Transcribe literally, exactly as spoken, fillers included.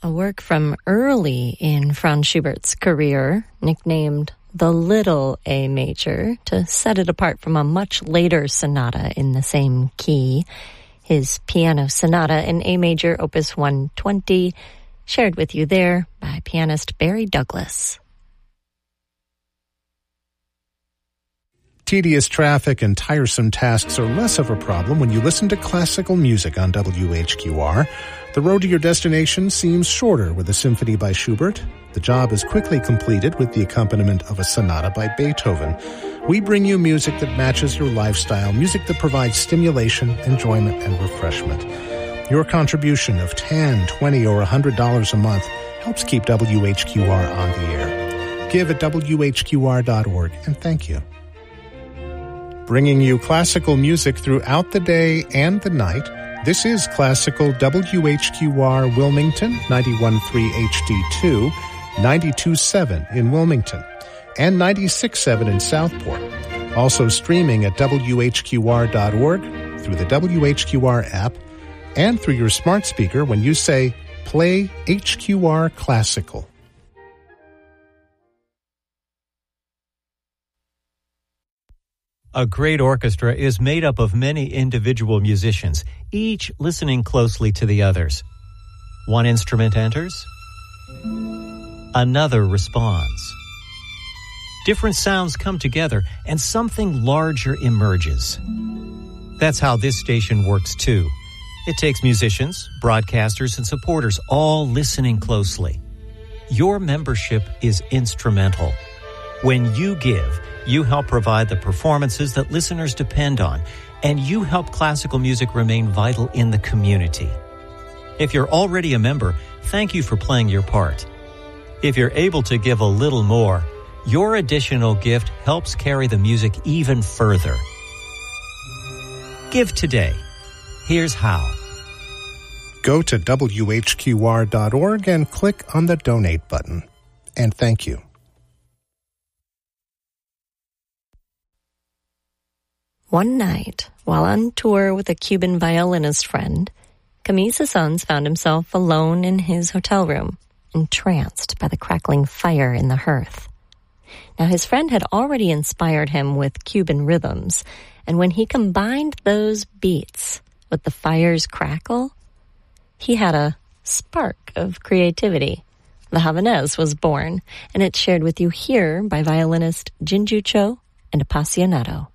A work from early in Franz Schubert's career, nicknamed the Little A Major, to set it apart from a much later sonata in the same key. His Piano Sonata in A Major, Opus one twenty, shared with you there by pianist Barry Douglas. Tedious traffic and tiresome tasks are less of a problem when you listen to classical music on W H Q R. The road to your destination seems shorter with a symphony by Schubert. The job is quickly completed with the accompaniment of a sonata by Beethoven. We bring you music that matches your lifestyle, music that provides stimulation, enjoyment, and refreshment. Your contribution of ten dollars, twenty dollars, or one hundred dollars a month helps keep W H Q R on the air. Give at W H Q R dot org, and thank you. Bringing you classical music throughout the day and the night, this is Classical W H Q R Wilmington, ninety-one point three H D two, ninety-two point seven in Wilmington, and ninety-six point seven in Southport. Also streaming at W H Q R dot org, through the W H Q R app, and through your smart speaker when you say, "Play H Q R Classical." A great orchestra is made up of many individual musicians, each listening closely to the others. One instrument enters, another responds. Different sounds come together, and something larger emerges. That's how this station works, too. It takes musicians, broadcasters, and supporters all listening closely. Your membership is instrumental. When you give, you help provide the performances that listeners depend on, and you help classical music remain vital in the community. If you're already a member, thank you for playing your part. If you're able to give a little more, your additional gift helps carry the music even further. Give today. Here's how. Go to W H Q R dot org and click on the Donate button. And thank you. One night, while on tour with a Cuban violinist friend, Camille Saint-Saëns found himself alone in his hotel room, entranced by the crackling fire in the hearth. Now, his friend had already inspired him with Cuban rhythms, and when he combined those beats with the fire's crackle, he had a spark of creativity. The Havanaise was born, and it's shared with you here by violinist Jinju Cho and Appassionato.